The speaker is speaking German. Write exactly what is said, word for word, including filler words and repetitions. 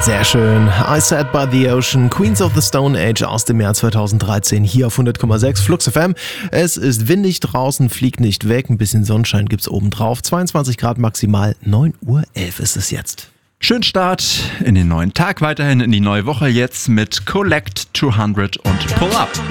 Sehr schön. I Sat by the Ocean, Queens of the Stone Age aus dem Jahr zweitausenddreizehn hier auf hundert Komma sechs Flux F M. Es ist windig draußen, fliegt nicht weg, ein bisschen Sonnenschein gibt's obendrauf. zweiundzwanzig Grad maximal, neun Uhr elf ist es jetzt. Schönen Start in den neuen Tag, weiterhin in die neue Woche jetzt mit Collect zweihundert und Pull Up.